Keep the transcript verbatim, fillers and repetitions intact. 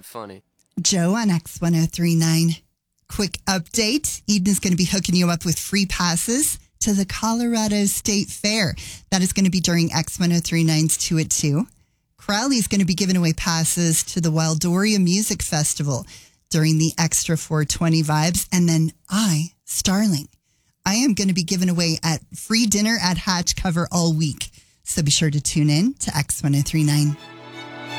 funny. Joe on X ten thirty-nine. Quick update. Eden is going to be hooking you up with free passes to the Colorado State Fair. That is going to be during X ten thirty-nine's two at two. Crowley is going to be giving away passes to the Wildoria Music Festival during the Extra four twenty vibes. And then I, Starling, I am going to be giving away at free dinner at Hatch Cover all week. So be sure to tune in to X ten thirty-nine.